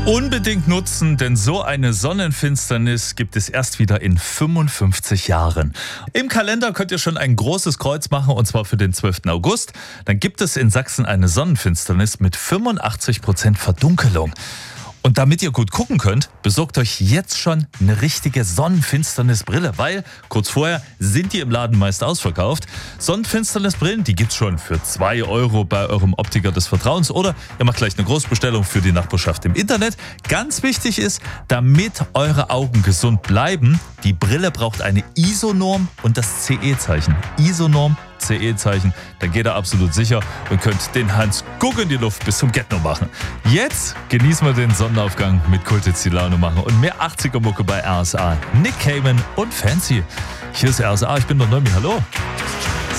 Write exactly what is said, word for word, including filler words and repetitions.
Unbedingt nutzen, denn so eine Sonnenfinsternis gibt es erst wieder in fünfundfünfzig Jahren. Im Kalender könnt ihr schon ein großes Kreuz machen, und zwar für den zwölften August. Dann gibt es in Sachsen eine Sonnenfinsternis mit fünfundachtzig Prozent Verdunkelung. Und damit ihr gut gucken könnt, besorgt euch jetzt schon eine richtige Sonnenfinsternisbrille, weil kurz vorher sind die im Laden meist ausverkauft. Sonnenfinsternisbrillen, die gibt's schon für zwei Euro bei eurem Optiker des Vertrauens, oder ihr macht gleich eine Großbestellung für die Nachbarschaft im Internet. Ganz wichtig ist, damit eure Augen gesund bleiben, die Brille braucht eine I S O-Norm und das C E-Zeichen. I S O-Norm, C E-Zeichen, dann geht ihr absolut sicher und könnt den Hans Guck in die Luft bis zum Get-No machen. Jetzt genießen wir den Sonnenaufgang mit Kultitz die Laune machen und mehr achtziger-Mucke bei R S A. Nick Cayman und Fancy. Hier ist R S A, ich bin der Neumi, hallo.